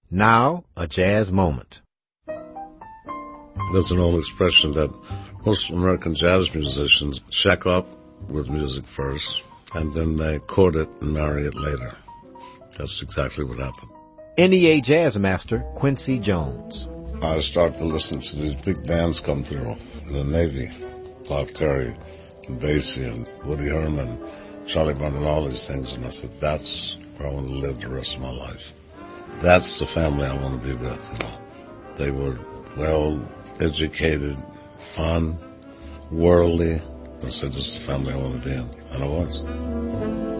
Now, a jazz moment. There's an old expression that most American jazz musicians shack up with music first, and then they court it and marry it later. That's exactly what happened. NEA Jazz Master Quincy Jones. I started to listen to these big bands come through in the Navy. Clark Terry, and Basie, and Woody Herman, Charlie Brown, and all these things. And I said, that's where I want to live the rest of my life. That's the family I want to be with. You know. They were well-educated, fun, worldly. I said, this is the family I want to be in. And I was.